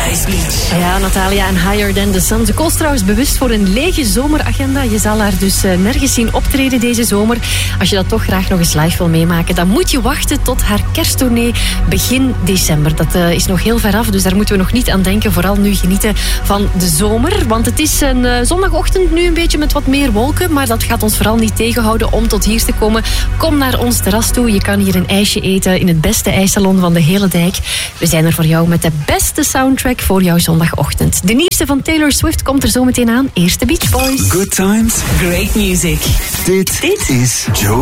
Ice Beach. Ja, Natalia en Higher Than The Sun. Ze koos trouwens bewust voor een lege zomeragenda. Je zal haar dus nergens zien optreden deze zomer. Als je dat toch graag nog eens live wil meemaken, dan moet je wachten tot haar kersttournee begin december. Dat is nog heel ver af, dus daar moeten we nog niet aan denken. Vooral nu genieten van de zomer. Want het is een zondagochtend nu een beetje met wat meer wolken, maar dat gaat ons vooral niet tegenhouden om tot hier te komen. Kom naar ons terras toe. Je kan hier een ijsje eten in het beste ijssalon van de hele dijk. We zijn er voor jou met de beste soundtrack voor jouw zondagochtend. De nieuwste van Taylor Swift komt er zo meteen aan. Eerst de Beach Boys. Good times. Great music. Dit is Joe